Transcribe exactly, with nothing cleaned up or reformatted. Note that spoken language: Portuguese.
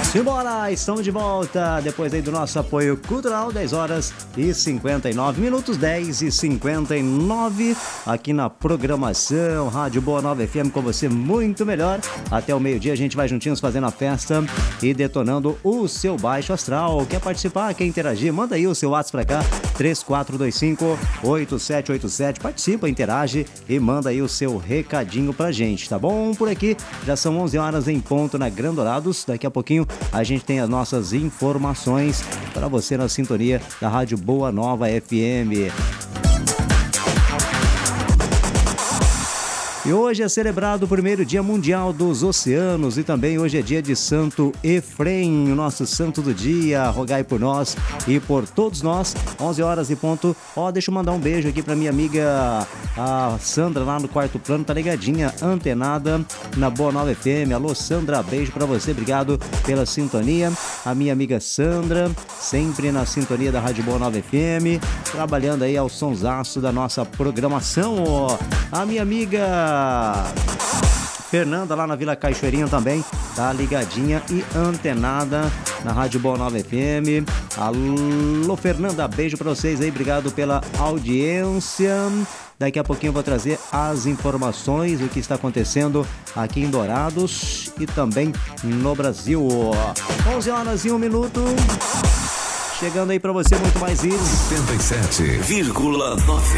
Simbora, estamos de volta depois aí do nosso apoio cultural, dez horas e cinquenta e nove minutos, dez e cinquenta e nove, aqui na programação Rádio Boa Nova F M, com você muito melhor. Até o meio-dia a gente vai juntinhos fazendo a festa e detonando o seu baixo astral. Quer participar, quer interagir? Manda aí o seu WhatsApp pra cá, três quatro dois cinco, oito sete oito sete. Participa, interage e manda aí o seu recadinho pra gente, tá bom? Por aqui já são onze horas em ponto na Gran Dourados. Daqui a pouquinho a gente tem as nossas informações para você na sintonia da Rádio Boa Nova F M. E hoje é celebrado o primeiro Dia Mundial dos Oceanos e também hoje é dia de Santo Efrem, o nosso santo do dia. Rogai por nós e por todos nós. onze horas e ponto. Ó, oh, deixa eu mandar um beijo aqui pra minha amiga a Sandra lá no quarto plano, tá ligadinha, antenada na Boa Nova F M. Alô, Sandra, beijo pra você, obrigado pela sintonia. A minha amiga Sandra, sempre na sintonia da Rádio Boa Nova F M, trabalhando aí ao sonsaço da nossa programação. Ó, a minha amiga Fernanda lá na Vila Cachoeirinha também tá ligadinha e antenada na Rádio Boa Nova F M. Alô, Fernanda, beijo pra vocês aí, obrigado pela audiência. Daqui a pouquinho eu vou trazer as informações, o que está acontecendo aqui em Dourados e também no Brasil. onze horas e um minuto. Chegando aí pra você muito mais isso. oitenta e sete vírgula nove.